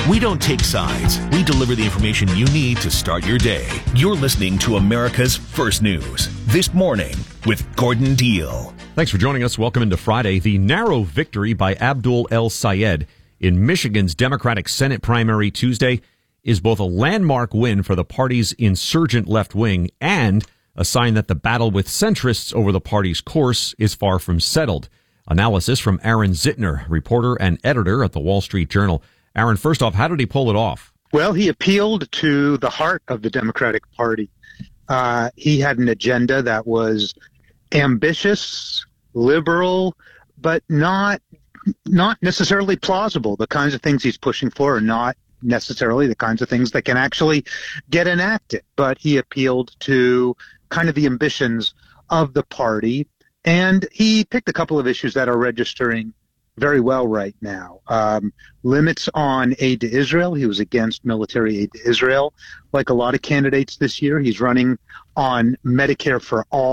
We don't take sides. We deliver the information you need to start your day. You're listening to America's First News. This Morning with Gordon Deal. Thanks for joining us. Welcome into Friday. The narrow victory by Abdul El-Sayed in Michigan's Democratic Senate primary Tuesday is both a landmark win for the party's insurgent left wing and a sign that the battle with centrists over the party's course is far from settled. Analysis from Aaron Zitner, reporter and editor at the Wall Street Journal. Aaron, first off, how did he pull it off? Well, he appealed to the heart of the Democratic Party. He had an agenda that was ambitious, liberal, but not necessarily plausible. The kinds of things he's pushing for are not necessarily the kinds of things that can actually get enacted. But he appealed to kind of the ambitions of the party, and he picked a couple of issues that are registering very well right now. Limits on aid to Israel. He was against military aid to Israel. Like a lot of candidates this year, he's running on Medicare for all.